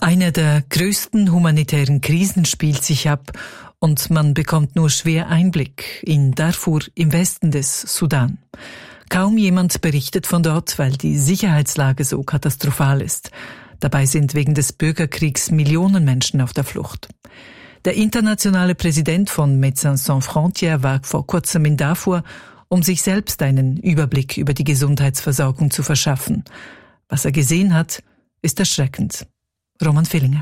Eine der größten humanitären Krisen spielt sich ab und man bekommt nur schwer Einblick in Darfur im Westen des Sudan. Kaum jemand berichtet von dort, weil die Sicherheitslage so katastrophal ist. Dabei sind wegen des Bürgerkriegs Millionen Menschen auf der Flucht. Der internationale Präsident von Médecins Sans Frontières war vor kurzem in Darfur, um sich selbst einen Überblick über die Gesundheitsversorgung zu verschaffen. Was er gesehen hat, ist erschreckend. Roman Villinger.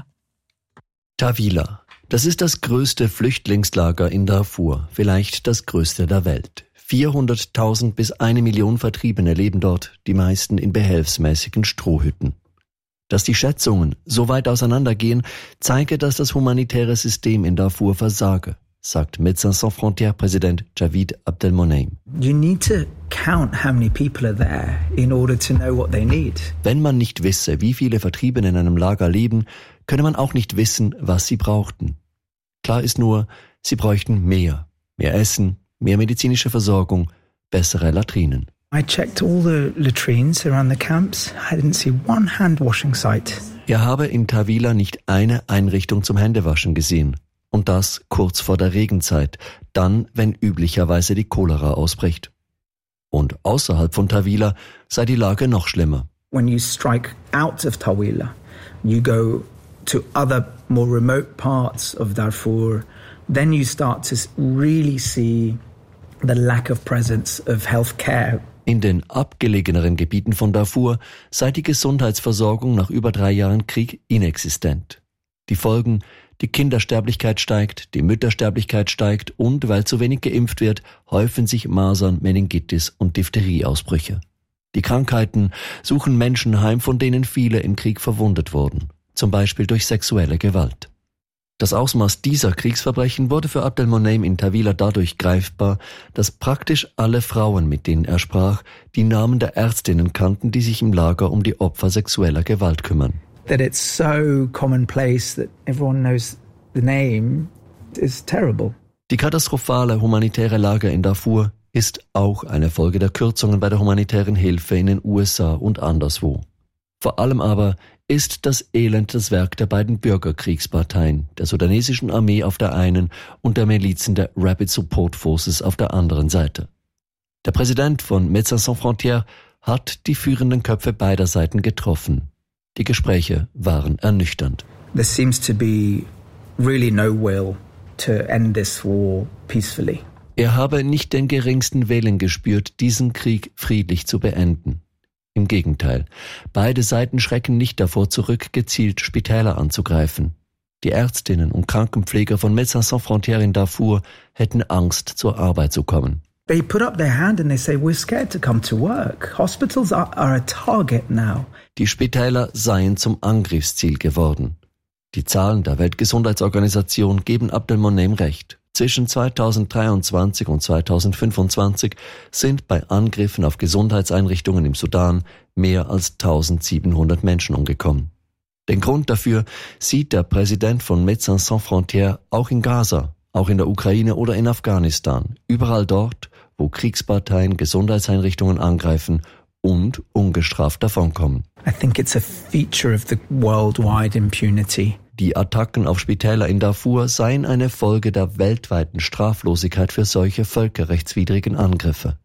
Tawila. Das ist das größte Flüchtlingslager in Darfur, vielleicht das größte der Welt. 400.000 bis 1 Million Vertriebene leben dort, die meisten in behelfsmäßigen Strohhütten. Dass die Schätzungen so weit auseinandergehen, zeige, dass das humanitäre System in Darfur versage, sagt Médecins Sans Frontières Präsident Javid Abdelmoneim. You need to count how many people are there in order to know what they need. Wenn man nicht wisse, wie viele Vertriebene in einem Lager leben, könne man auch nicht wissen, was sie brauchten. Klar ist nur, sie bräuchten mehr Essen, mehr medizinische Versorgung, bessere Latrinen. I checked all the latrines around the camps. I didn't see one hand washing site. Er habe in Tawila nicht eine Einrichtung zum Händewaschen gesehen. Und das kurz vor der Regenzeit, dann, wenn üblicherweise die Cholera ausbricht. Und außerhalb von Tawila sei die Lage noch schlimmer. When you strike out of Tawila, you go to other more remote parts of Darfur, then you start to really see the lack of presence of health care. In den abgelegeneren Gebieten von Darfur sei die Gesundheitsversorgung nach über 3 Jahren Krieg inexistent. Die Folgen: die Kindersterblichkeit steigt, die Müttersterblichkeit steigt und, weil zu wenig geimpft wird, häufen sich Masern, Meningitis und Diphtherie-Ausbrüche. Die Krankheiten suchen Menschen heim, von denen viele im Krieg verwundet wurden, zum Beispiel durch sexuelle Gewalt. Das Ausmaß dieser Kriegsverbrechen wurde für Abdelmoneim in Tawila dadurch greifbar, dass praktisch alle Frauen, mit denen er sprach, die Namen der Ärztinnen kannten, die sich im Lager um die Opfer sexueller Gewalt kümmern. That it's so commonplace that everyone knows the name is terrible. Die katastrophale humanitäre Lage in Darfur ist auch eine Folge der Kürzungen bei der humanitären Hilfe in den USA und anderswo. Vor allem aber ist das Elend das Werk der beiden Bürgerkriegsparteien, der sudanesischen Armee auf der einen und der Milizen der Rapid Support Forces auf der anderen Seite. Der Präsident von Médecins Sans Frontières hat die führenden Köpfe beider Seiten getroffen. Die Gespräche waren ernüchternd. There seems to be really no will to end this war peacefully. Er habe nicht den geringsten Willen gespürt, diesen Krieg friedlich zu beenden. Im Gegenteil, beide Seiten schrecken nicht davor zurück, gezielt Spitäler anzugreifen. Die Ärztinnen und Krankenpfleger von Médecins Sans Frontières in Darfur hätten Angst, zur Arbeit zu kommen. They put up their hand and they say, we're scared to come to work. Hospitals are a target now. Die Spitäler seien zum Angriffsziel geworden. Die Zahlen der Weltgesundheitsorganisation geben Abdelmoneim recht. Zwischen 2023 und 2025 sind bei Angriffen auf Gesundheitseinrichtungen im Sudan mehr als 1700 Menschen umgekommen. Den Grund dafür sieht der Präsident von Médecins Sans Frontières auch in Gaza, auch in der Ukraine oder in Afghanistan, überall dort, wo Kriegsparteien Gesundheitseinrichtungen angreifen und ungestraft davonkommen. I think it's a feature of the worldwide impunity. Die Attacken auf Spitäler in Darfur seien eine Folge der weltweiten Straflosigkeit für solche völkerrechtswidrigen Angriffe.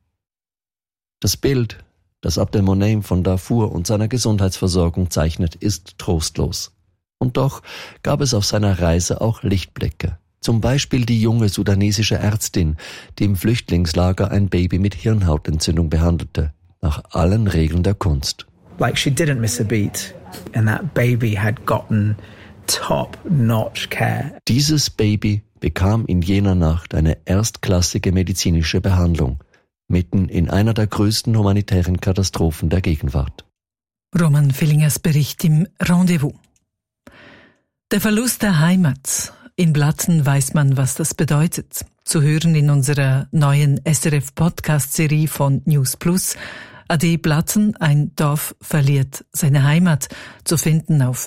Das Bild, das Abdelmoneim von Darfur und seiner Gesundheitsversorgung zeichnet, ist trostlos. Und doch gab es auf seiner Reise auch Lichtblicke. Zum Beispiel die junge sudanesische Ärztin, die im Flüchtlingslager ein Baby mit Hirnhautentzündung behandelte, nach allen Regeln der Kunst. Like she didn't miss a beat and that baby had gotten top-notch care. Dieses Baby bekam in jener Nacht eine erstklassige medizinische Behandlung, mitten in einer der größten humanitären Katastrophen der Gegenwart. Roman Villingers Bericht im Rendezvous. Der Verlust der Heimat. In Blatten weiß man, was das bedeutet. Zu hören in unserer neuen SRF-Podcast-Serie von News Plus. Ade Blatten, ein Dorf verliert seine Heimat, zu finden auf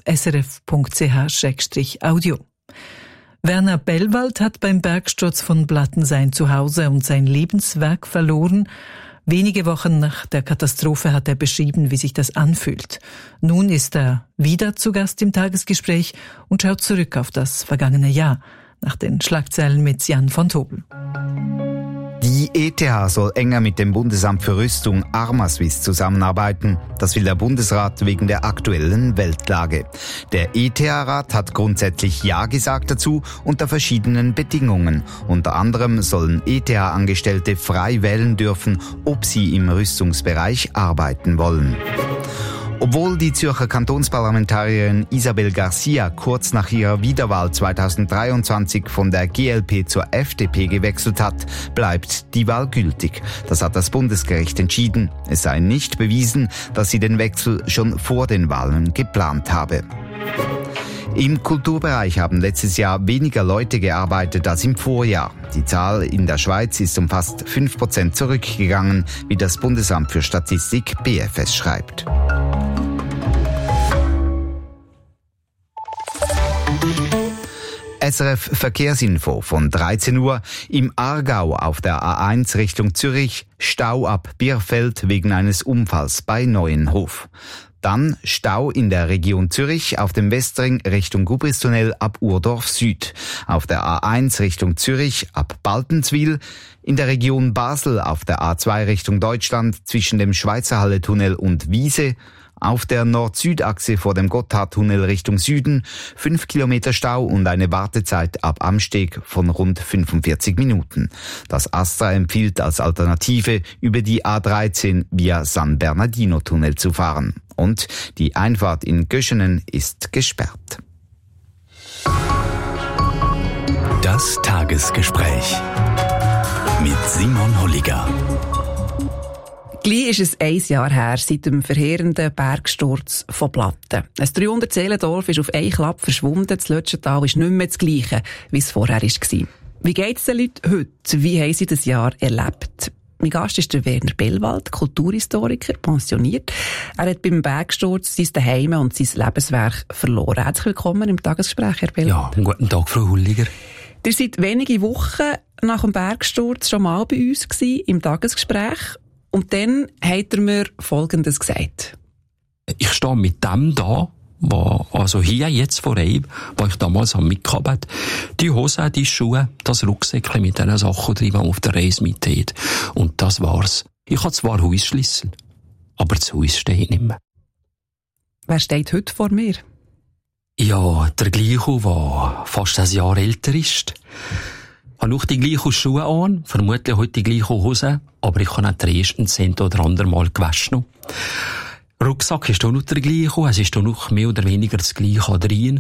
srf.ch/audio. Werner Bellwald hat beim Bergsturz von Blatten sein Zuhause und sein Lebenswerk verloren. Wenige Wochen nach der Katastrophe hat er beschrieben, wie sich das anfühlt. Nun ist er wieder zu Gast im Tagesgespräch und schaut zurück auf das vergangene Jahr, nach den Schlagzeilen mit Jan von Tobel. Die ETH soll enger mit dem Bundesamt für Rüstung Armaswiss zusammenarbeiten. Das will der Bundesrat wegen der aktuellen Weltlage. Der ETH-Rat hat grundsätzlich Ja gesagt dazu unter verschiedenen Bedingungen. Unter anderem sollen ETH-Angestellte frei wählen dürfen, ob sie im Rüstungsbereich arbeiten wollen. Obwohl die Zürcher Kantonsparlamentarierin Isabel Garcia kurz nach ihrer Wiederwahl 2023 von der GLP zur FDP gewechselt hat, bleibt die Wahl gültig. Das hat das Bundesgericht entschieden. Es sei nicht bewiesen, dass sie den Wechsel schon vor den Wahlen geplant habe. Im Kulturbereich haben letztes Jahr weniger Leute gearbeitet als im Vorjahr. Die Zahl in der Schweiz ist um fast 5% zurückgegangen, wie das Bundesamt für Statistik BFS schreibt. SRF Verkehrsinfo von 13 Uhr. Im Aargau auf der A1 Richtung Zürich Stau ab Bierfeld wegen eines Unfalls bei Neuenhof. Dann Stau in der Region Zürich auf dem Westring Richtung Gubristunnel ab Urdorf Süd. Auf der A1 Richtung Zürich ab Baltenswil. In der Region Basel auf der A2 Richtung Deutschland zwischen dem Schweizerhalle-Tunnel und Wiese. Auf der Nord-Süd-Achse vor dem Gotthardtunnel Richtung Süden 5 Kilometer Stau und eine Wartezeit ab Amsteg von rund 45 Minuten. Das ASTRA empfiehlt als Alternative über die A13 via San Bernardino-Tunnel zu fahren. Und die Einfahrt in Göschenen ist gesperrt. Das Tagesgespräch mit Simon Holliger. Gleich ist es 1 Jahr her seit dem verheerenden Bergsturz von Platten. Ein 300-Seelendorf ist auf einen Klapp verschwunden. Das Lötschental ist nicht mehr das Gleiche, wie es vorher war. Wie geht es den Leuten heute? Wie haben sie das Jahr erlebt? Mein Gast ist der Werner Bellwald, Kulturhistoriker, pensioniert. Er hat beim Bergsturz sein Zuhause und sein Lebenswerk verloren. Herzlich willkommen im Tagesgespräch, Herr Bellwald. Ja, guten Tag, Frau Holliger. Ihr seid wenige Wochen nach dem Bergsturz schon mal bei uns gewesen, im Tagesgespräch. Und dann hat er mir Folgendes gesagt. Ich stehe mit dem da, also hier jetzt vor einem, wo ich damals mitgehabt habe, die Hose, die Schuhe, das Rucksäckchen mit diesen Sachen drin, die man auf der Reise mit. Und das war's. Ich habe zwar Hausschlüssel, aber das Haus steht nicht mehr. Wer steht heute vor mir? Ja, der gleiche, der fast ein Jahr älter ist. Ich habe noch die gleichen Schuhe an, vermutlich heute die gleiche Hose, aber ich habe auch den ersten Cent oder anderen Mal gewaschen. Rucksack ist auch noch der gleiche, es ist auch noch mehr oder weniger das gleiche drin,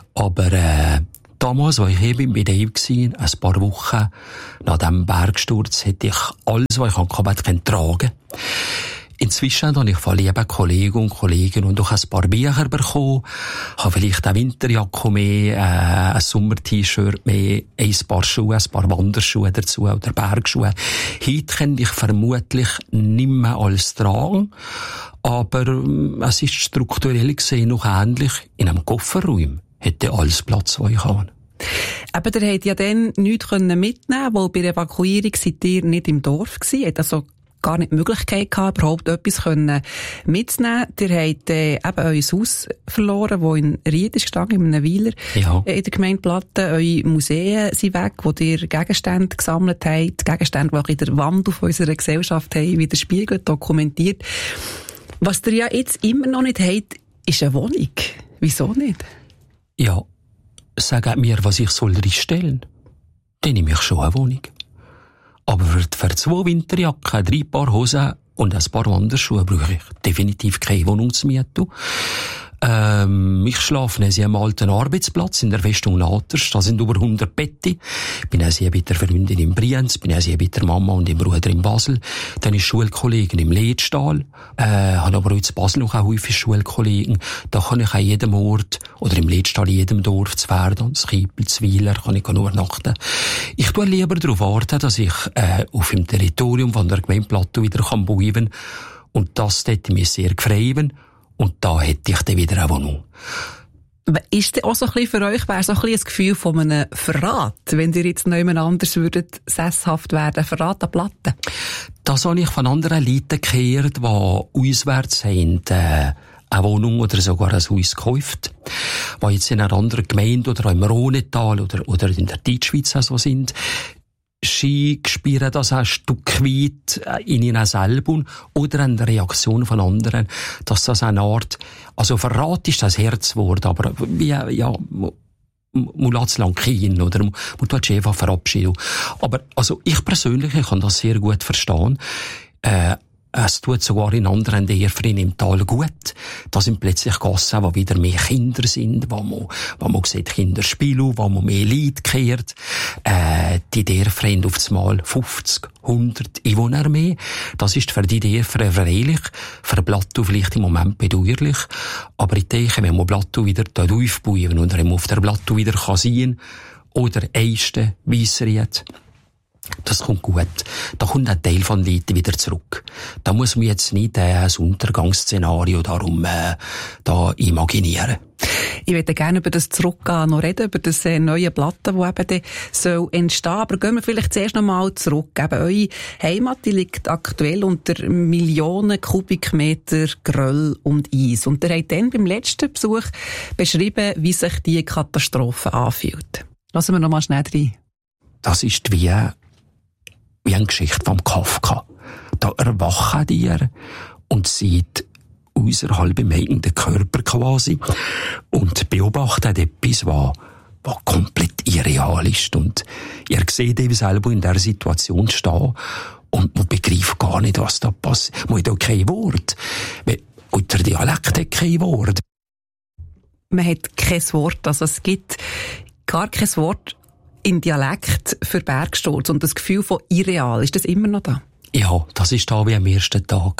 aber damals, als ich eben bei dem war, ein paar Wochen nach dem Bergsturz, hätte ich alles, was ich tragen konnte. Inzwischen habe ich von lieben Kollegen und Kollegen und auch ein paar Bücher bekommen, habe vielleicht eine Winterjacke mehr, ein Sommer-T-Shirt mehr, ein paar Schuhe, ein paar Wanderschuhe dazu oder Bergschuhe. Heute könnte ich vermutlich nicht mehr alles tragen, aber es ist strukturell gesehen noch ähnlich. In einem Kofferraum hätte alles Platz, wo ich habe. Aber ihr habt ja dann nichts mitnehmen, weil bei der Evakuierung seid ihr nicht im Dorf gewesen, habt also gar nicht die Möglichkeit gehabt, überhaupt etwas mitzunehmen. Ihr habt eben euer Haus verloren, das in Ried ist gestanden, in einem Weiler, ja, in der Gemeinde Platten. Eure Museen sind weg, wo ihr Gegenstände gesammelt habt, Gegenstände, die auch in der Wand auf unserer Gesellschaft haben, widerspiegelt, dokumentiert. Was ihr ja jetzt immer noch nicht habt, ist eine Wohnung. Wieso nicht? Ja, sagt mir, was ich soll reinstellen. Dann nehme ich schon eine Wohnung. Aber für 2 Winterjacken, 3 Paar Hosen und ein paar Wanderschuhe brauche ich definitiv keine Wohnung zu mieten. Ich schlafe in einem alten Arbeitsplatz in der Festung Naters. Da sind über 100 Betten. Ich bin also bei der Freundin in Brienz, bin also bei der Mama und dem Bruder in Basel. Dann ist Schulkollegen im Leetstal. Habe aber auch in Basel noch häufig Schulkollegen. Da kann ich an jedem Ort oder im Leetstal in jedem Dorf zu Werden, zu Kiepel, zu Weiler, kann ich übernachten. Ich tue lieber darauf warten, dass ich auf dem Territorium von der Gemeinde Plateau wieder bleiben kann. Und das hätte mich sehr gefreut. Und da hätte ich dann wieder eine Wohnung. Ist denn auch so ein bisschen für euch, wäre so ein bisschen das Gefühl von einem Verrat, wenn ihr jetzt niemand anders würdet sesshaft werden, Verrat an Platten? Das habe ich von anderen Leuten gehört, die auswärts haben, eine Wohnung oder sogar ein Haus gekauft, die jetzt in einer anderen Gemeinde oder im Rhonetal oder in der Deutschschweiz so sind. Sie spüren das ein Stück weit in ihnen selber oder an der Reaktion von anderen, dass das eine Art, also Verrat ist das Herzwort, aber wie, ja, man lässt es lang gehen, oder man tut sich einfach verabschieden. Aber, also, ich persönlich, ich kann das sehr gut verstehen. Es tut sogar in anderen Dörfern im Tal gut. Da sind plötzlich Gassen, wo wieder mehr Kinder sind, wo man sieht Kinder spielen, wo man mehr Leute kehrt. Die Dörfer haben auf das Mal 50, 100 Einwohner mehr. Das ist für die Dörfer freilich, für Plateau vielleicht im Moment bedauerlich. Aber ich denke, wenn man Plateau wieder dort aufbauen und man auf der Plateau wieder sein kann, oder Eisten, Weissried, das kommt gut. Da kommt ein Teil von Leuten wieder zurück. Da muss man jetzt nicht ein Untergangsszenario darum da imaginieren. Ich würde gerne über das Zurückgehen noch reden, über das neue Platten, das eben soll entstehen. Aber gehen wir vielleicht zuerst noch mal zurück. Eben, eure Heimat, die liegt aktuell unter Millionen Kubikmeter Geröll und Eis. Und ihr habt dann beim letzten Besuch beschrieben, wie sich diese Katastrophe anfühlt. Lassen wir noch mal schnell rein. Das ist wie eine Geschichte vom Kafka. Da erwachen die und sieht außerhalb im eigenen Körper quasi und beobachtet etwas, was komplett irreal ist. Und ihr seht eben selber in der Situation stehen und man begreift gar nicht, was da passiert. Man hat auch kein Wort. Und der Dialekt hat kein Wort. Man hat kein Wort. Also es gibt gar kein Wort in Dialekt für Bergsturz und das Gefühl von irreal, ist das immer noch da? Ja, das ist da wie am ersten Tag.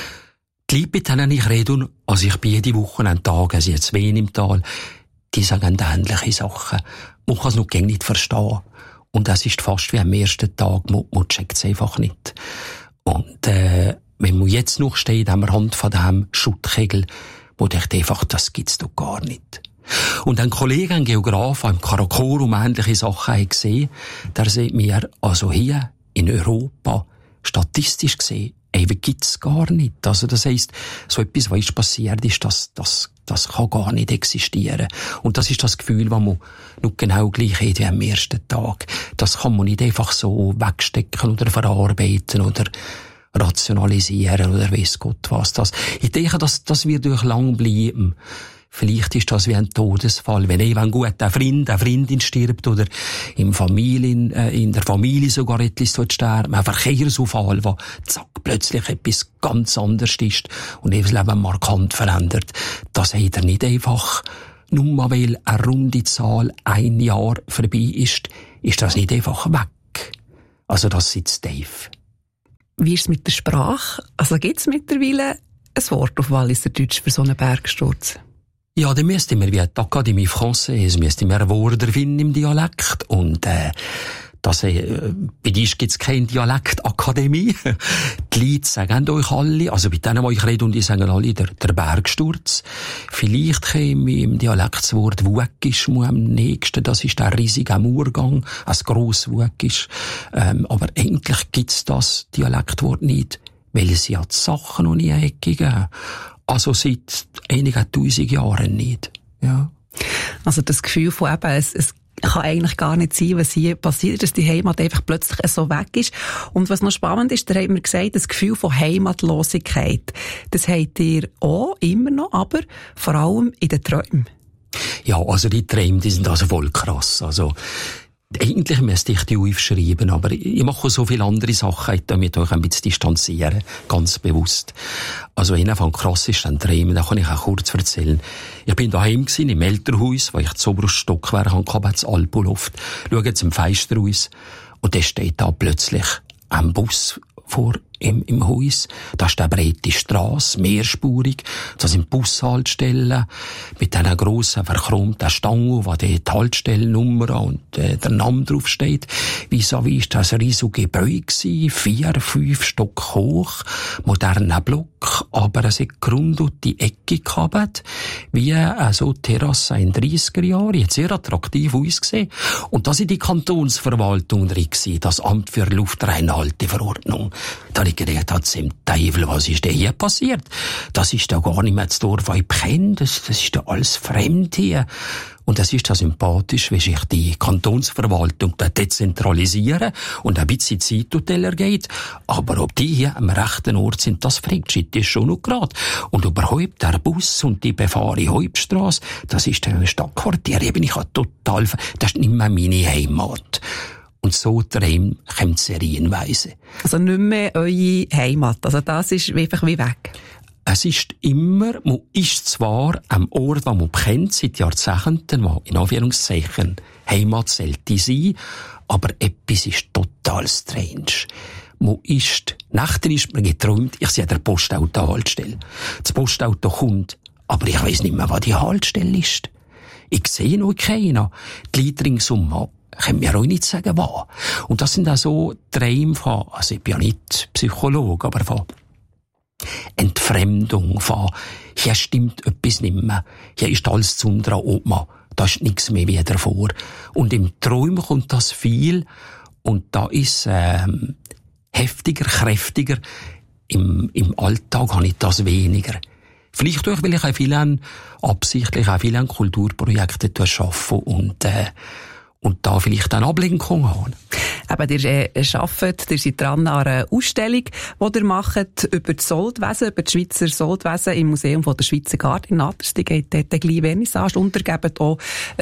Die Leute, mit denen ich rede, also ich bin jede Woche einen Tag, also jetzt wenig im Tal, die sagen ähnliche Sachen. Man kann es noch gar nicht verstehen. Und es ist fast wie am ersten Tag, man checkt es einfach nicht. Und wenn man jetzt noch steht am Rand von diesem Schuttkegel, man denkt einfach, das gibt's doch gar nicht. Und ein Kollege, ein Geograf, der im Karakorum ähnliche Sachen hat gesehen, der sagt mir, also hier in Europa, statistisch gesehen, eben gibt's gar nicht. Also das heisst, so etwas, was passiert ist, das kann gar nicht existieren. Und das ist das Gefühl, das man noch genau gleich hat wie am ersten Tag. Das kann man nicht einfach so wegstecken oder verarbeiten oder rationalisieren oder weiss Gott was. Ich denke, das wird durch lang bleiben. Vielleicht ist das wie ein Todesfall. Wenn ein guter Freund, eine Freundin stirbt oder in der Familie sogar etwas sterben, ein Verkehrsunfall, wo zack, plötzlich etwas ganz anderes ist und das Leben markant verändert. Das hat er nicht einfach, nur mal weil eine runde Zahl ein Jahr vorbei ist das nicht einfach weg. Also das sitzt tief. Wie ist es mit der Sprache? Also gibt es mittlerweile ein Wort auf Walliserdeutsch für so einen Bergsturz? Ja, dann müsste man wie die Akademie Française, müsste man ein Wort finden im Dialekt. Und, bei uns gibt's keine Dialektakademie. Die Leute sagen euch alle, also bei denen, die ich rede, und die sagen alle, der Bergsturz. Vielleicht käme im Dialekt das Wort Wuekisch am nächsten, das ist der riesige Murgang, ein grosses Wuekisch. Aber eigentlich gibt's das Dialektwort nicht, weil es ja die Sachen noch nie gegeben. Also seit einigen tausend Jahren nicht. Ja. Also das Gefühl von eben, es kann eigentlich gar nicht sein, was hier passiert, dass die Heimat einfach plötzlich so weg ist. Und was noch spannend ist, da haben wir gesagt, das Gefühl von Heimatlosigkeit, das habt ihr auch immer noch, aber vor allem in den Träumen. Ja, also die Träume, die sind also voll krass. Also eigentlich müsste ich die aufschreiben, aber ich mache so viele andere Sachen, damit euch ein bisschen distanzieren, ganz bewusst. Also einer von krassesten Träumen, da kann ich auch kurz erzählen. Ich bin daheim gewesen, im Elternhaus, wo ich das oberste Stockwerk hatte, das Alpoloft, schaue zum Fenster raus und da steht da plötzlich ein Bus vor im Haus. Da ist eine breite Strasse, mehrspurig. Da sind Bushaltestellen mit einer grossen verchromten Stange, wo die Haltstellennummer und der Name draufsteht. Vis-à-vis ist das ein riesiges Gebäude gewesen, 4-5 Stock hoch, moderner Block, aber es hat Grund und die Ecke gehabt, wie so Terrasse in 30er Jahren, jetzt sehr attraktiv ausgesehen. Und da sind die Kantonsverwaltung drin gewesen, das Amt für Luftreinhalteverordnung. Da ich gedacht habe, zum Teufel, was ist denn hier passiert? Das ist ja gar nicht mehr das Dorf, das ich kenne, das ist ja alles fremd hier. Und es ist ja sympathisch, wie sich die Kantonsverwaltung da dezentralisieren und ein bisschen Zeithotel geht. Aber ob die hier am rechten Ort sind, das fragt sich schon noch gerade. Und überhaupt der Bus und die befahrene Hauptstrasse, das ist ein Stadtquartier, eben ich habe total, das ist nicht mehr meine Heimat. Und so träumt kommt serienweise. Also nicht mehr eure Heimat, also das ist einfach wie weg. Es ist immer, man ist zwar am Ort, den man kennt, seit Jahrzehnten, wo in Anführungszeichen Heimat sollte sein, aber etwas ist total strange. Nächten ist mir geträumt, ich sehe der Postauto-Haltestelle. Das Postauto kommt, aber ich weiss nicht mehr, wo die Haltestelle ist. Ich sehe noch keinen. Die Leute ringsum können mir auch nicht sagen, wo. Und das sind auch so Träume von, also ich bin ja nicht Psychologe, aber von Entfremdung, von hier stimmt etwas nicht mehr, hier ist alles zu unten oben, da ist nichts mehr wie davor. Und im Traum kommt das viel und da ist heftiger, kräftiger. Im Alltag habe ich das weniger. Vielleicht auch, weil ich absichtlich auch viele Kulturprojekte arbeite und da vielleicht eine Ablenkung haben. Eben, ihr arbeitet, ihr seid dran an einer Ausstellung, die ihr macht über das Soldwesen, über das Schweizer Soldwesen im Museum von der Schweizer Garde in Natters. Die geht dort gleich Vernissage und ihr gebt auch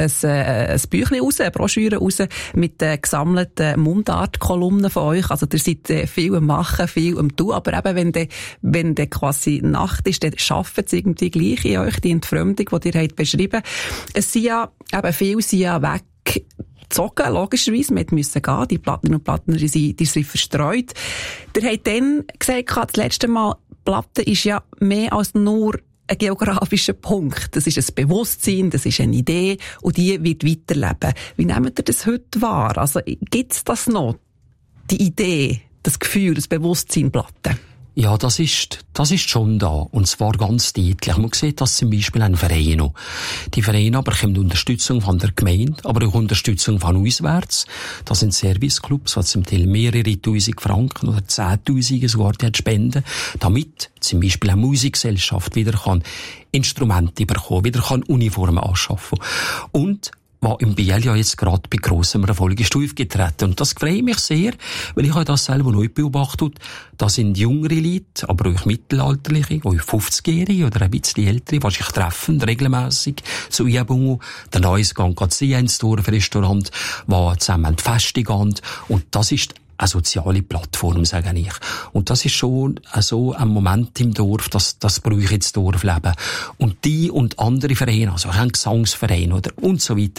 ein Büchlein raus, eine Broschüre raus mit gesammelten Mundartkolumnen von euch. Also ihr seid viel am Machen, viel am Tun, aber eben, wenn dann quasi Nacht ist, dann arbeitet es irgendwie gleich in euch, die Entfremdung, die ihr habt beschrieben. Es sind ja, eben viele sind ja weg, gezogen, logischerweise. Wir mussten gehen. Die Plattner und Plattner, die sind verstreut. Ihr habt dann gesagt, das letzte Mal, Platten ist ja mehr als nur ein geografischer Punkt. Das ist ein Bewusstsein, das ist eine Idee und die wird weiterleben. Wie nehmt ihr das heute wahr? Also, gibt's das noch? Die Idee, das Gefühl, das Bewusstsein Platten? Ja, das ist schon da. Und zwar ganz deutlich. Man sieht das zum Beispiel an Vereinen. Die Vereine aber bekommen Unterstützung von der Gemeinde, aber auch Unterstützung von auswärts. Das sind Serviceclubs, die zum Teil mehrere tausend Franken oder 10.000 sogar spenden, damit zum Beispiel eine Musikgesellschaft wieder Instrumente bekommen, wieder Uniformen anschaffen. Und was im Biel ja jetzt gerade bei grossem Erfolg ist aufgetreten. Und das freut mich sehr, weil ich habe das selber neu beobachtet. Da sind jüngere Leute, aber auch mittelalterliche, auch 50-Jährige oder ein bisschen ältere, die sich treffen, regelmässig zu Übungen. Der Neues gehen sehen ins Dorfrestaurant, die zusammen an die Feste gehen. Und das ist eine soziale Plattform, sage ich. Und das ist schon so ein Moment im Dorf, das brauche ich ins Dorfleben. Und die und andere Vereine, also auch ein Gesangsverein oder und so weiter,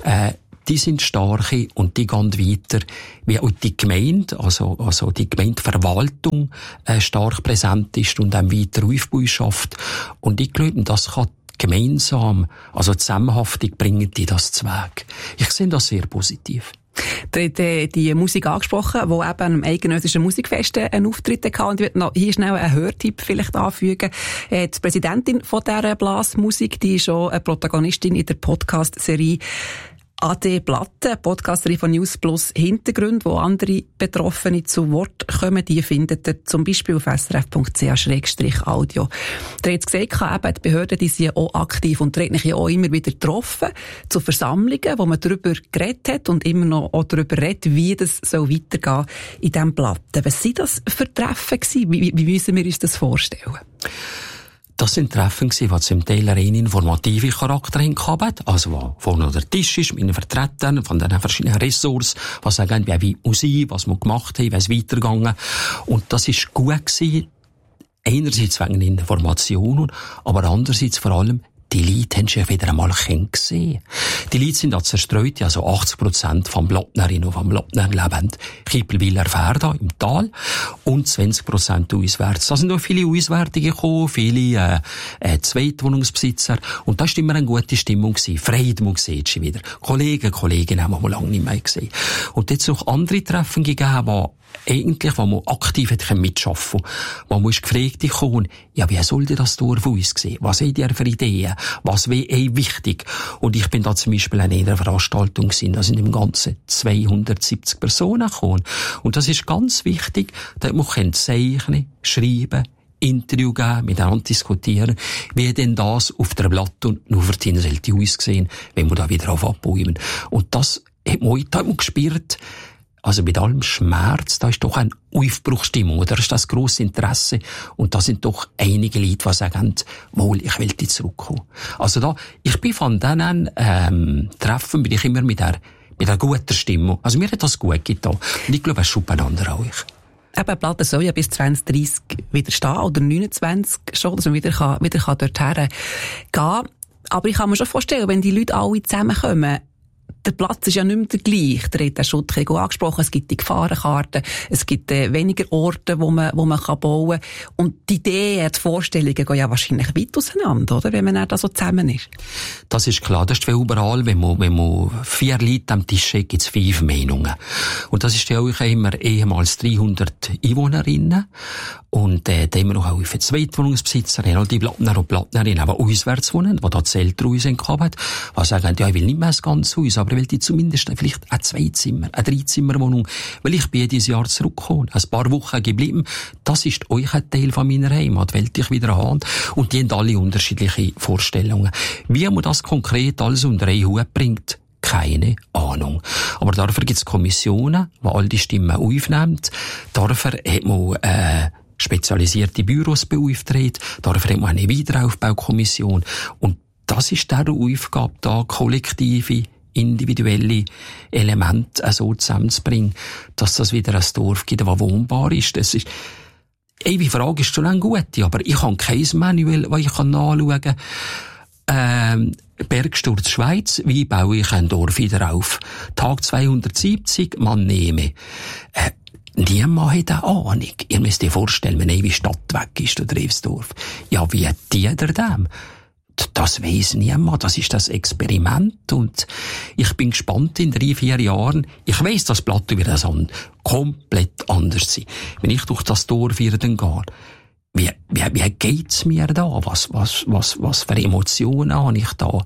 die sind starke und die gehen weiter, wie auch die Gemeinde, also die Gemeindeverwaltung stark präsent ist und dann weiter Aufbau schafft. Und ich glaube, das kann gemeinsam, also zusammenhaftig bringen die das zu Weg. Ich sehe das sehr positiv. Ihr habt die Musik angesprochen, die eben am Eidgenössischen Musikfest einen Auftritt hatte. Und ich würde noch hier schnell einen Hörtipp vielleicht anfügen. Die Präsidentin von dieser Blasmusik, die ist schon eine Protagonistin in der Podcast-Serie AD Platte, Podcasterin von News Plus Hintergrund, wo andere Betroffene zu Wort kommen, die findet ihr zum Beispiel auf srf.ch/audio. Ihr habt gesagt, eben, die Behörden, die sind auch aktiv und ihr habt euch ja auch immer wieder getroffen zu Versammlungen, wo man darüber geredet hat und immer noch auch darüber redet, wie das soll weitergehen in diesem Platten. Was sind das für Treffen gewesen? Wie müssen wir uns das vorstellen? Das sind Treffen gewesen, die zum Teil rein informative Charakter hatten. Also, wo vorne der Tisch ist, mit den Vertretern von den verschiedenen Ressorts, was sagen, wie muss ich, was wir gemacht haben, wie es weitergegangen. Und das ist gut gewesen. Einerseits wegen Informationen, aber andererseits vor allem die Leute haben sich wieder einmal gesehen. Die Leute sind da zerstreut, also 80% von Blattnerinnen und von Blattner leben Kiepelwiller Ferda im Tal und 20% auswärts. Da sind auch viele Auswärtige gekommen, viele Zweitwohnungsbesitzer und da war immer eine gute Stimmung gewesen. Freude, man sieht schon wieder. Kolleginnen haben wir lange nicht mehr gesehen. Und jetzt noch andere Treffen gegeben, wo man aktiv mitschaffen kann. Wo man gefragt kommen, ja, wie sollte das Dorf aussehen? Was habt ihr für Ideen? Was wäre wichtig? Und ich bin da zum Beispiel an einer Veranstaltung gewesen, da sind im Ganzen 270 Personen gekommen. Und das ist ganz wichtig, dass man zeichnen, schreiben, Interview geben, miteinander diskutieren, wie denn das auf der Blatt und nur für die sollte aussehen, wenn wir da wieder abbauen. Und das hat man gespürt, also mit allem Schmerz, da ist doch eine Aufbruchsstimmung, oder ist das grosse Interesse, und da sind doch einige Leute, die sagen, wohl, ich will die zurückkommen. Also da, ich bin von diesen Treffen, bin ich immer mit der guten Stimmung. Also mir hat das gut getan. Und ich glaube, es ist beieinander auch. Eben, Platte soll ja bis 2030 wieder stehen, oder 29 schon, dass man wieder dorthin gehen kann. Aber ich kann mir schon vorstellen, wenn die Leute alle zusammenkommen, der Platz ist ja nicht mehr der gleiche. Der hat den Schutt angesprochen. Es gibt die Gefahrenkarten. Es gibt weniger Orte, wo man bauen kann. Und die Ideen, die Vorstellungen gehen ja wahrscheinlich weit auseinander, oder? Wenn man dann da so zusammen ist. Das ist klar. Das ist wie überall. Wenn man 4 Leute am Tisch hat, gibt es 5 Meinungen. Und das ist ja auch immer ehemals 300 Einwohnerinnen. Und da haben wir noch auch für Zweitwohnungsbesitzer, all die Blattner und Blattnerinnen, die auswärts wohnen, die da Zelte raus haben, die sagen, ja, ich will nicht mehr das ganze Haus, aber ich will die zumindest vielleicht eine 2-Zimmer-, eine 3-Zimmer-Wohnung, weil ich bin dieses Jahr zurückgekommen, ein paar Wochen geblieben. Das ist euch ein Teil von meiner Heimat, will ich wieder haben. Und die haben alle unterschiedliche Vorstellungen. Wie man das konkret alles unter einen Hut bringt, keine Ahnung. Aber dafür gibt es Kommissionen, die all die Stimmen aufnehmen. Dafür hat man spezialisierte Büros beauftragt. Dafür hat man eine Wiederaufbaukommission. Und das ist der Aufgabe, da kollektive, individuelle Elemente so zusammenzubringen, dass das wieder ein Dorf gibt, das wohnbar ist. Das ist, die Frage ist schon eine gute, aber ich habe kein Manual, das ich nachschauen kann. Bergsturz Schweiz, wie baue ich ein Dorf wieder auf? Tag 270, man nehme. Niemand hat eine Ahnung. Ihr müsst euch vorstellen, wenn eine Stadt weg ist, oder Revsdorf. Ja, wie hat die dem? Das weiss niemand. Das ist das Experiment. Und ich bin gespannt in 3-4 Jahren. Ich weiss, das Plateau wird so komplett anders sein. Wenn ich durch das Dorf wieder gehe, wie geht's mir da? Was für Emotionen habe ich da?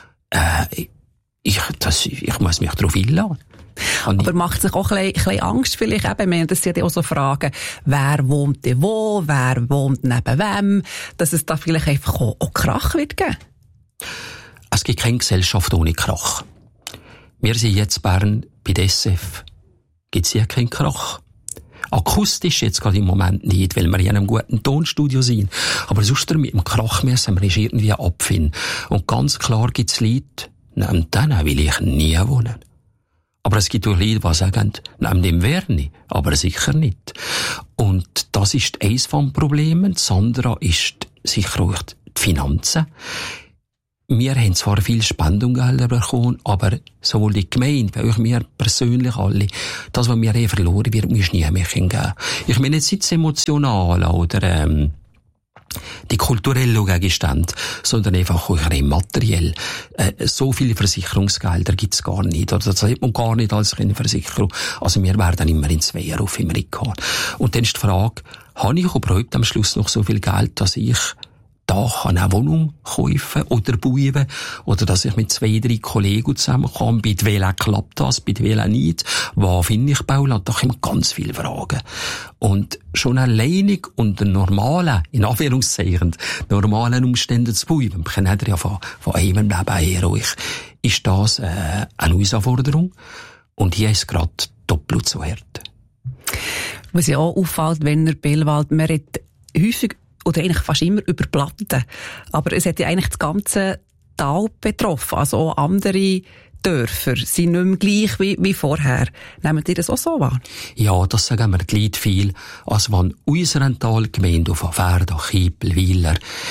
Ich muss mich darauf einladen. Aber macht sich auch ein bisschen Angst vielleicht eben? Das sind ja auch so Fragen, wer wohnt denn wo, wer wohnt neben wem, dass es da vielleicht einfach auch Krach wird geben? Es gibt keine Gesellschaft ohne Krach. Wir sind jetzt Bern bei der SF. Gibt es hier keinen Krach? Akustisch jetzt gerade im Moment nicht, weil wir in einem guten Tonstudio sind. Aber sonst mit dem Krach müssen wir uns irgendwie abfinden. Und ganz klar gibt es Leute, neben denen will ich nie wohnen. Aber es gibt auch Leute, die sagen, neben dem wäre ich, aber sicher nicht. Und das ist eines von den Problemen. Das andere ist sicher auch die Finanzen. Wir haben zwar viel Spendungsgelder bekommen, aber sowohl die Gemeinde wie auch wir persönlich alle, das, was wir verloren wird, muss nie mehr geben. Ich meine jetzt nicht das Emotionale oder die kulturellen Gegenstände, sondern einfach auch rein materiell. So viele Versicherungsgelder gibt's gar nicht, oder das hat man gar nicht als eine Versicherung. Also wir werden immer in 2 Jahren auf Amerika. Und dann ist die Frage, habe ich überhaupt am Schluss noch so viel Geld, dass ich da kann eine Wohnung kaufen oder bauen, oder dass ich mit 2-3 Kollegen zusammenkomme, bei welchen klappt das, bei welchen nicht, wo finde ich Bauland, da kommen ganz viele Fragen. Und schon alleinig unter normalen, in Anführungszeichen, normalen Umständen zu bauen, wir kennen ja von einem Leben her, ist das eine Herausforderung, und hier ist gerade doppelt so hart. Was ja auch auffällt, wenn Bellwald, man redet häufig oder eigentlich fast immer über Platten. Aber es hat ja eigentlich das ganze Tal betroffen. Also auch andere Dörfer sind nicht mehr gleich wie vorher. Nehmt ihr das auch so wahr? Ja, das sagen wir die Leute viel. Also wenn unsere Talgemeinde auf Ferda, Kiepel, Wieler,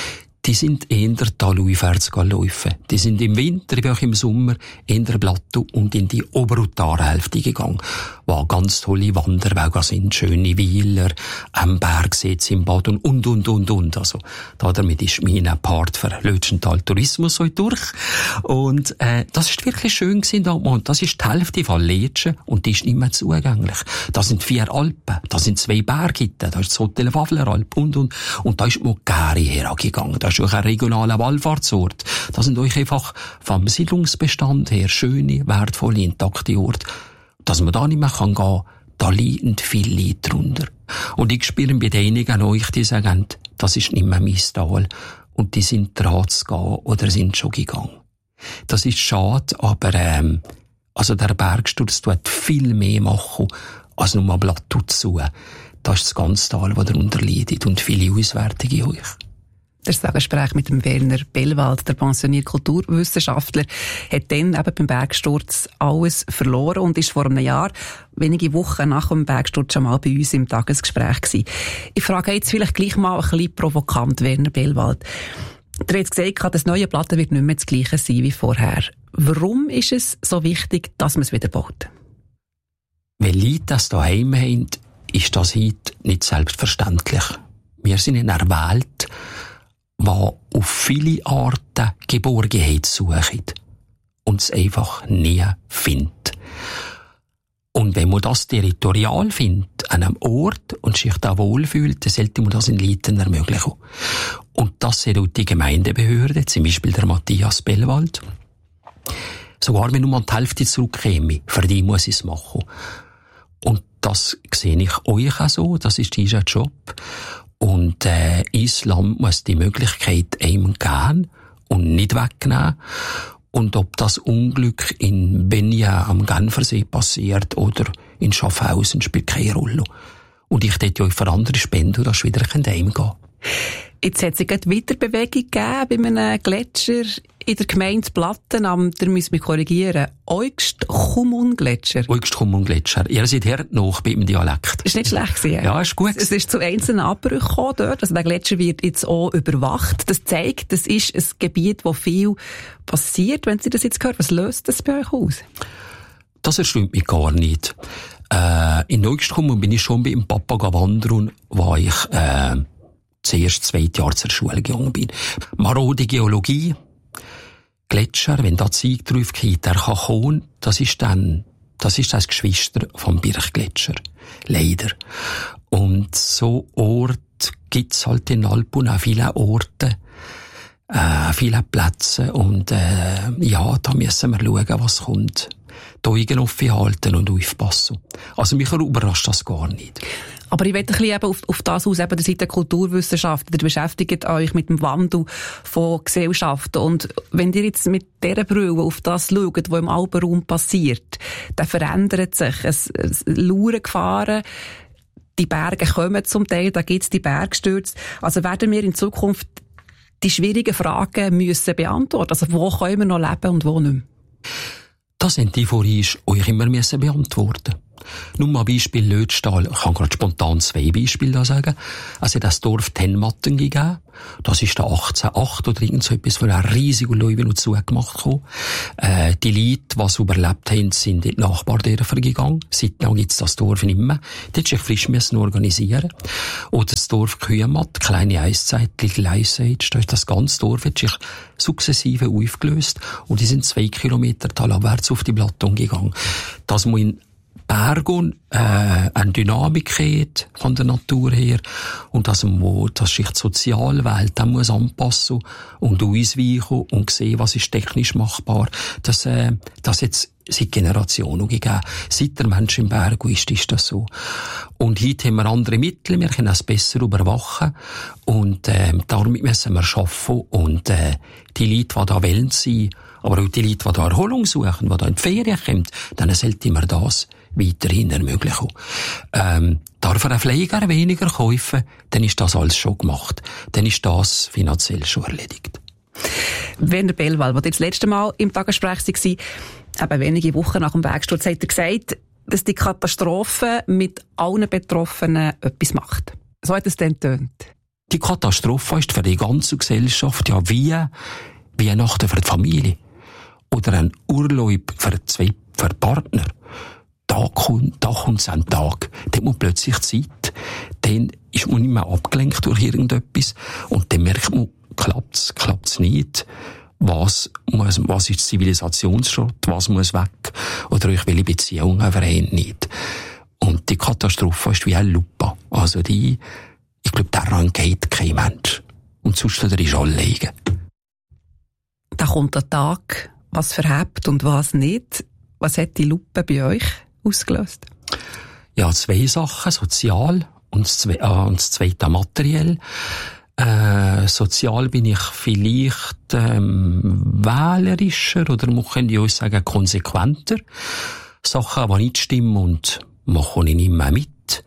die sind eher talaufwärts gelaufen. Die sind im Winter wie auch im Sommer eher Plateau und in die Oberutarenhälfte gegangen, wo ganz tolle Wanderwege sind, schöne Weiler, am Bergsitz im Bad und. Also, damit ist mein Part für Lötschental Tourismus so durch. Und, das ist wirklich schön gewesen, und das ist die Hälfte von Letschen und die ist nicht mehr zugänglich. Das sind 4 Alpen, da sind 2 Berge, da ist das Hotel Wavleralp und da ist Mogari hergegangen. Da ist auch ein regionaler Wallfahrtsort. Da sind euch einfach vom Siedlungsbestand her schöne, wertvolle, intakte Orte. Dass man da nicht mehr gehen kann, da liegen viele Leute drunter. Und ich spüre bei denen an euch, die sagen, das ist nicht mehr mein Tal. Und die sind dran zu gehen oder sind schon gegangen. Das ist schade, aber also der Bergsturz tut viel mehr machen, als nur ein Blatt zu. Das ist das ganze Tal, das darunter leidet und viele Auswertungen euch. Das Gespräch mit dem Werner Bellwald, der pensionierte Kulturwissenschaftler, hat dann eben beim Bergsturz alles verloren und ist vor einem Jahr, wenige Wochen nach dem Bergsturz, schon mal bei uns im Tagesgespräch gewesen. Ich frage jetzt vielleicht gleich mal ein bisschen provokant, Werner Bellwald. Der hat gesagt, das neue Platte wird nicht mehr das Gleiche sein wie vorher. Warum ist es so wichtig, dass man es wieder baut? Wenn Leute das daheim haben, ist das heute nicht selbstverständlich. Wir sind in einer Welt, die auf viele Arten Geborgenheit sucht und es einfach nie findet. Und wenn man das territorial findet, an einem Ort und sich da wohlfühlt, dann sollte man das in Leuten ermöglichen. Und das sieht auch die Gemeindebehörde, zum Beispiel der Matthias Bellwald. Sogar wenn nur die Hälfte zurückkäme, für die muss ich es machen. Und das sehe ich euch auch so, das ist dieser Job. Und Islam muss die Möglichkeit einem geben und nicht wegnehmen. Und ob das Unglück in Benja am Genfersee passiert oder in Schaffhausen, spielt keine Rolle. Und ich hätte euch für andere spenden, dass ihr wieder heimgehen könnt. Jetzt hat es gerade wieder Bewegung gegeben bei einem Gletscher in der Gemeinde Platten, der müssen wir korrigieren. Eugst-Chummun-Gletscher. Eugst-Chummun-Gletscher. Ihr seid hart noch bei dem Dialekt. Ist nicht schlecht gewesen. Ja, ist gut. Es ist zu einzelnen Abbrüchen gekommen dort. Also der Gletscher wird jetzt auch überwacht. Das zeigt, das ist ein Gebiet, wo viel passiert. Wenn Sie das jetzt hören, was löst das bei euch aus? Das erstaunt mich gar nicht. In Eugst-Chummun bin ich schon bei dem Papa wandern, wo ich zuerst 2 Jahre zur Schule gegangen bin. Marode Geologie, Gletscher, wenn da Zeug drauf geht, der kann kommen, das ist das Geschwister vom Birchgletscher. Leider. Und so Ort gibt's halt in Alpen auch viele Orte, viele Plätze und ja, da müssen wir schauen, was kommt. Die Augen offen halten und aufpassen. Also mich überrascht das gar nicht. Aber ich möchte ein bisschen eben auf das aus, eben der Seite der Kulturwissenschaft, ihr beschäftigt euch mit dem Wandel von Gesellschaften. Und wenn ihr jetzt mit dieser Brille auf das schaut, was im Alpenraum passiert, dann verändert sich. Es lauern Gefahren, die Berge kommen zum Teil, da gibt es die Bergstürze. Also werden wir in Zukunft die schwierigen Fragen müssen beantworten. Also wo können wir noch leben und wo nicht mehr? Das haben die vorhin euch immer beantworten. Nur mal Beispiel Lötschtal. Ich kann gerade spontan 2 Beispiele sagen. Also das Dorf Tenmatten gegeben. Das ist da 1808 oder irgend so etwas für ein riesiges Leuwe noch zugemacht gekommen. Die Leute, die es überlebt haben, sind in die Nachbardörfer gegangen. Seitdem gibt es das Dorf nicht mehr. Dort sich frisch müssen organisieren. Oder das Dorf Kühematt, kleine Eiszeit, Little Ice Age. Da ist das ganze Dorf hat sich sukzessive aufgelöst. Und die sind 2 Kilometer talabwärts auf die Plattform gegangen. Das muss in Bergen eine Dynamik hat von der Natur her und dass sich die Sozialwelt dann muss anpassen und ausweichen und sehen, was ist technisch machbar. Das jetzt seit Generationen gegeben. Seit der Mensch im Berg ist das so. Und heute haben wir andere Mittel, wir können es besser überwachen und damit müssen wir arbeiten und die Leute, die da wollen sein, aber auch die Leute, die da Erholung suchen, die da in die Ferien kommen, dann sollte man das weiterhin ermöglichen. Darf ein Pfleger weniger kaufen, dann ist das alles schon gemacht. Dann ist das finanziell schon erledigt. Werner Bellwald, der das letzte Mal im Tagesgespräch war, eben wenige Wochen nach dem Bergsturz, hat er gesagt, dass die Katastrophe mit allen Betroffenen etwas macht. So hat es dann getönt. Die Katastrophe ist für die ganze Gesellschaft ja wie Weihnachten für die Familie. Oder ein Urlaub für Partner. Da kommt es ein Tag. Dann muss plötzlich Zeit. Dann ist man nicht mehr abgelenkt durch irgendetwas. Und dann merkt man, klappt's nicht. Was ist Zivilisationsschrott? Was muss weg? Oder ich will Beziehungen verhindern nicht. Und die Katastrophe ist wie ein Lupa. Also ich glaube, daran geht kein Mensch. Und sonst ist alle liegen. Da kommt der Tag, was verhebt und was nicht. Was hat die Lupe bei euch ausgelöst? Ja, 2 Sachen. Sozial und das zweite materiell. Sozial bin ich vielleicht wählerischer oder man könnte auch sagen konsequenter. Sachen, die nicht stimmen und mache ich nicht mehr mit.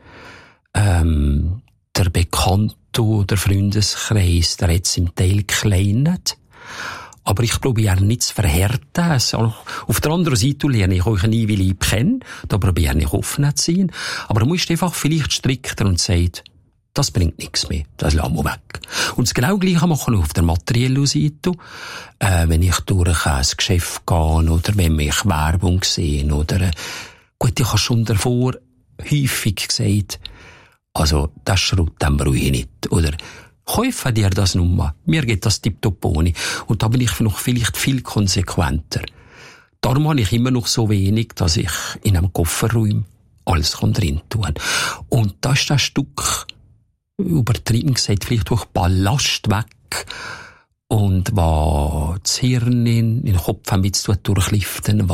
Der Bekannte oder Freundeskreis, der hat es im Teil gekleinet. Aber ich probiere nicht zu verhärten. Also, auf der anderen Seite lerne ich euch nie, wie ich kenne. Da probiere ich offen zu sein. Aber du musst einfach vielleicht strikter und sagen, das bringt nichts mehr. Das lassen wir weg. Und das genau Gleiche machen wir auf der materiellen Seite. Wenn ich durch ein Geschäft gehe oder wenn ich Werbung sehe oder, gut, ich habe schon davor häufig gesagt, also, das Schrott, den brauche ich nicht. Oder, kaufe dir das nur. Mir geht das tipptopp ohne. Und da bin ich noch vielleicht viel konsequenter. Darum habe ich immer noch so wenig, dass ich in einem Kofferraum alles drin tun kann. Und da ist das Stück, übertrieben gesagt, vielleicht durch Ballast weg. Und was das Hirn in den Kopf ein bisschen durchliften,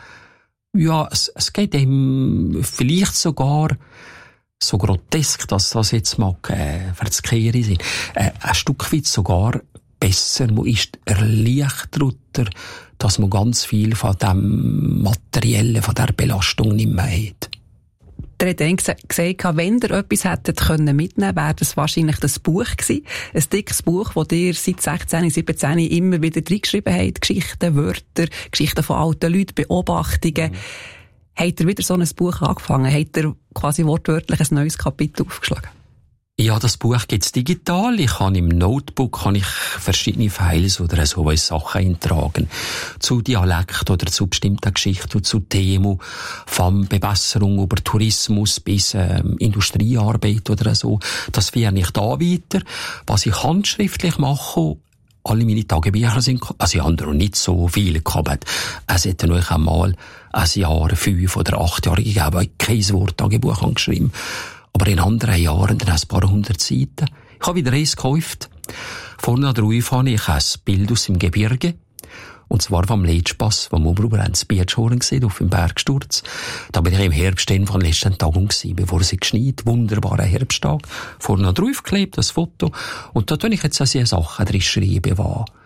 ja, es geht ihm vielleicht sogar so grotesk, dass das jetzt mag verzkehren sind. Ein Stück weit sogar besser, man ist erleichtert, dass man ganz viel von dem Materiellen, von der Belastung nicht mehr hat. Der hat dann gesagt, wenn ihr etwas hättet mitnehmen können, wäre das wahrscheinlich das Buch gewesen. Ein dickes Buch, das ihr seit 16, 17 immer wieder reingeschrieben habt. Geschichten, Wörter, Geschichten von alten Leuten, Beobachtungen. Habt ihr wieder so ein Buch angefangen? Habt ihr quasi wortwörtlich ein neues Kapitel aufgeschlagen? Ja, das Buch gibt's digital. Ich habe im Notebook verschiedene Files oder so Sachen eintragen. Zu Dialekt oder zu bestimmten Geschichten, zu Themen, von Bewässerung über Tourismus bis Industriearbeit oder so. Das führe ich da weiter. Was ich handschriftlich mache, alle meine Tagebücher sind, also ich habe noch nicht so viele gehabt. Es hätte euch einmal ein Jahr, 5 oder 8 Jahre gegeben, wo ich kein Wort Tagebuch angeschrieben. Aber in anderen Jahren dann ein paar 100 Seiten. Ich habe wieder eins gekauft. Vorne drauf habe ich ein Bild aus dem Gebirge. Und zwar vom Leitspass, vom Oberhuber ein Bietschoren gesehen, auf dem Bergsturz. Da bin ich im Herbst von letzten Tagen gewesen, bevor es geschneit. Wunderbarer Herbsttag. Vorne drauf geklebt, das Foto. Und da tue ich jetzt auch sehr Sachen drin schreiben,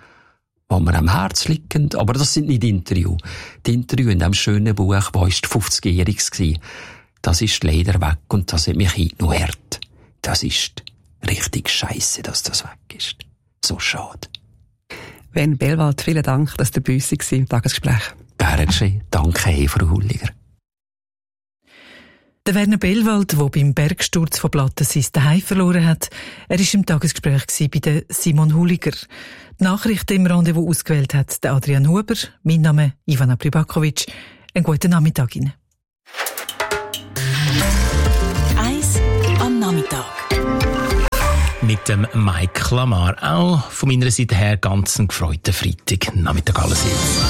die mir am Herz liegen. Aber das sind nicht Interviews. Die Interviews in diesem schönen Buch, war 50-jähriges gewesen. Das ist leider weg und das hat mich heute noch hart. Das ist richtig scheisse, dass das weg ist. So schade. Werner Bellwald, vielen Dank, dass du bei uns warst im Tagesgespräch. Gern geschehen. Danke, Frau Hulliger. Der Werner Bellwald, der beim Bergsturz von Platten sein Zuhause verloren hat, er war im Tagesgespräch bei der Simon Hulliger. Die Nachrichten im Rendezvous ausgewählt hat der Adrian Huber. Mein Name Ivana Pribakovic. Einen guten Nachmittag Ihnen. Eis am Nachmittag. Mit dem Mike Lamar. Auch von meiner Seite her ganz einen gefreuten Freitag. Nachmittag alles jetzt.